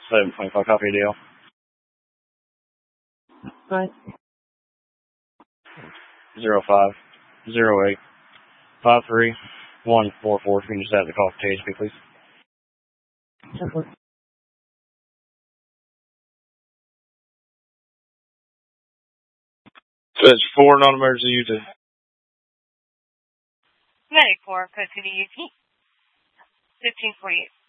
725, copy deal. Right. 0508 53144. If you can just add the call for THP, please. That's 4 non-emergency UT. Medic 4, code to the UT. 1548.